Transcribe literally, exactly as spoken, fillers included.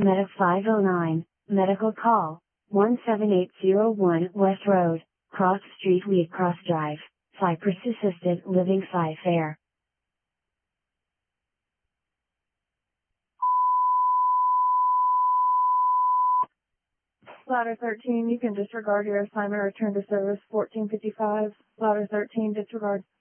Medic five oh nine, medical call, one seven eight zero one West Road, Cross Street Wheat Cross Drive, Cypress Assisted Living five Fair. Ladder thirteen, you can disregard your assignment, return to service fourteen fifty-five. Ladder thirteen, disregard.